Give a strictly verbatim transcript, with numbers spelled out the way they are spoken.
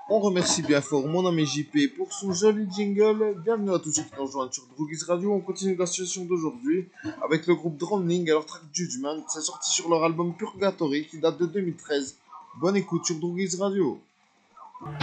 On remercie bien fort mon ami J P pour son joli jingle. Bienvenue à tous ceux qui nous rejoignent sur Droogies Radio. On continue la situation d'aujourd'hui avec le groupe Drowning et leur track Judgment. C'est sorti sur leur album Purgatory qui date de deux mille treize. Bonne écoute sur Droogies Radio.